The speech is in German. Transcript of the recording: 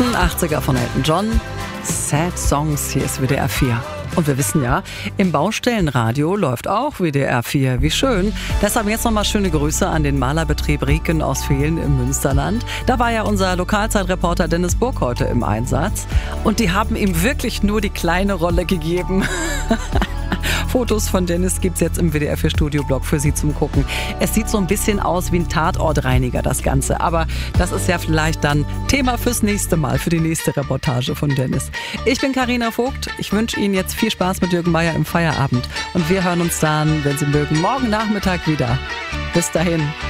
88er von Elton John. Sad Songs, hier ist WDR 4. Und wir wissen ja, im Baustellenradio läuft auch WDR 4. Wie schön. Deshalb jetzt nochmal schöne Grüße an den Malerbetrieb Rieken aus Vehlen im Münsterland. Da war ja unser Lokalzeitreporter Dennis Burg heute im Einsatz. Und die haben ihm wirklich nur die kleine Rolle gegeben. Fotos von Dennis gibt's jetzt im WDR 4 Studioblog für Sie zum Gucken. Es sieht so ein bisschen aus wie ein Tatortreiniger, das Ganze. Aber das ist ja vielleicht dann Thema fürs nächste Mal, für die nächste Reportage von Dennis. Ich bin Carina Vogt. Ich wünsche Ihnen jetzt viel Spaß mit Jürgen Meier im Feierabend. Und wir hören uns dann, wenn Sie mögen, morgen Nachmittag wieder. Bis dahin.